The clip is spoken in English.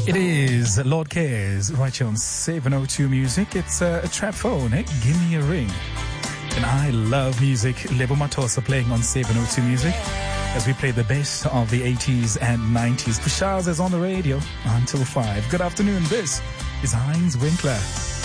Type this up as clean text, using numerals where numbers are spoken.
It is Lord Cares right here on 702 Music. It's a trap phone, eh? Give me a ring. And I love music. Lebo Matosa playing on 702 Music as we play the best of the 80s and 90s. Pushaz is on the radio until 5. Good afternoon. This is Heinz Winkler.